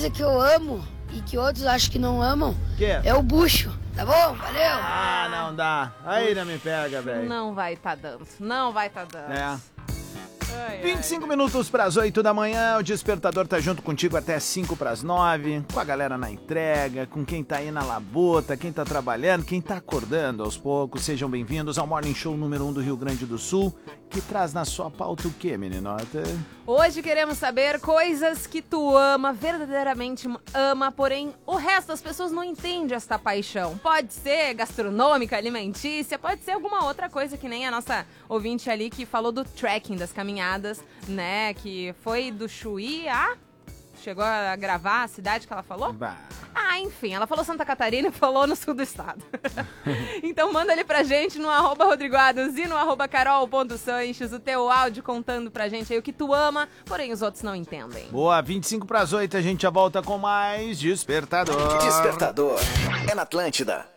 coisa que eu amo e que outros acham que não amam é o bucho. Tá bom? Valeu! Ah, não dá. Aí não me pega, velho. Não vai tá dando. Não vai tá dando. É. Ai, 25 minutos pras 8 da manhã, o Despertador tá junto contigo até 5 pras 9, com a galera na entrega, com quem tá aí na labuta, quem tá trabalhando, quem tá acordando aos poucos. Sejam bem-vindos ao Morning Show número 1 do Rio Grande do Sul, que traz na sua pauta o quê, meninota? Hoje queremos saber coisas que tu ama, verdadeiramente ama, porém o resto das pessoas não entende esta paixão. Pode ser gastronômica, alimentícia, pode ser alguma outra coisa, que nem a nossa ouvinte ali que falou do trekking, das caminhadas, né, que foi do Chuí a... Chegou a gravar a cidade que ela falou? Bah. Ah, enfim, ela falou Santa Catarina e falou no sul do estado. Então manda ali pra gente no @rodrigoadams e no @carol.sanches o teu áudio contando pra gente aí o que tu ama, porém os outros não entendem. Boa, 25 pras 8, a gente já volta com mais Despertador. Despertador. É na Atlântida.